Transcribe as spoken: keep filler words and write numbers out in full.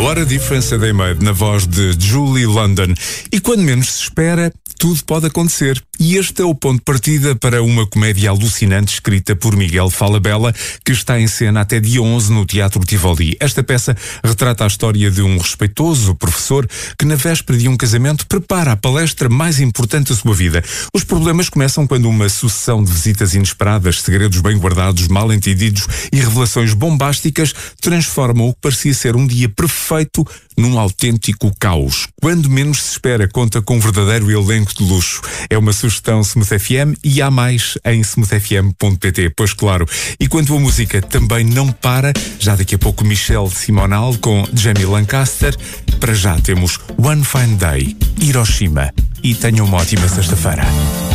What a Difference They Made, na voz de Julie London. E quando menos se espera, tudo pode acontecer. E este é o ponto de partida para uma comédia alucinante escrita por Miguel Falabella, que está em cena até dia onze no Teatro Tivoli. Esta peça retrata a história de um respeitoso professor que, na véspera de um casamento, prepara a palestra mais importante da sua vida. Os problemas começam quando uma sucessão de visitas inesperadas, segredos bem guardados, mal-entendidos e revelações bombásticas transformam o que parecia ser um dia perfeito num autêntico caos. Quando menos se espera, conta com um verdadeiro elenco de luxo. É uma sugestão Smooth F M e há mais em smooth f m ponto p t. Pois claro. E quanto a música, também não para. Já daqui a pouco Michelle Simonal com Jamie Lancaster. Para já temos One Fine Day, Hiroshima. E tenham uma ótima sexta-feira.